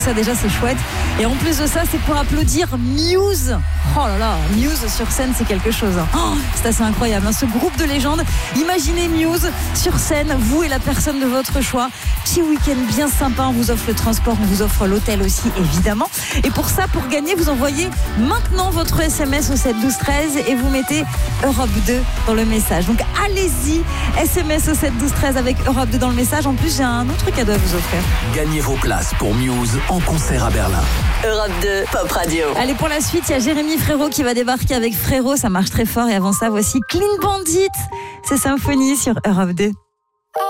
Ça déjà c'est chouette. Et en plus de ça, c'est pour applaudir Muse. Oh là là, Muse sur scène, c'est quelque chose. Oh, c'est assez incroyable, hein, ce groupe de légendes. Imaginez Muse sur scène, vous et la personne de votre choix. Petit week-end bien sympa, on vous offre le transport, on vous offre l'hôtel aussi, évidemment. Et pour ça, pour gagner, vous envoyez maintenant votre SMS au 7 12 13 et vous mettez Europe 2 dans le message. Donc allez-y, SMS au 7 12 13 avec Europe 2 dans le message. En plus, j'ai un autre cadeau à vous offrir. Gagnez vos places pour Muse en concert à Berlin. Europe 2, Pop Radio. Allez, pour la suite, il y a Jérémy Frérot qui va débarquer avec Frérot. Ça marche très fort. Et avant ça, voici Clean Bandit. C'est Symphonie sur Europe 2.